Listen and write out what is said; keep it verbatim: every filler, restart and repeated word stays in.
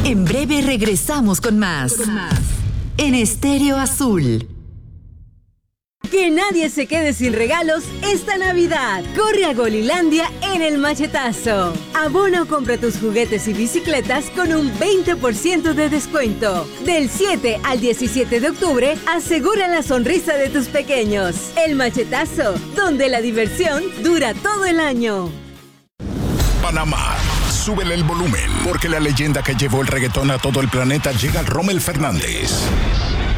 En breve regresamos con más. Con más. En Estéreo Azul. Que nadie se quede sin regalos esta Navidad. Corre a Golilandia en el machetazo. Abona o compra tus juguetes y bicicletas con un veinte por ciento de descuento. Del siete al diecisiete de octubre, asegura la sonrisa de tus pequeños. El machetazo, donde la diversión dura todo el año. Panamá, súbele el volumen, porque la leyenda que llevó el reggaetón a todo el planeta llega al Rommel Fernández.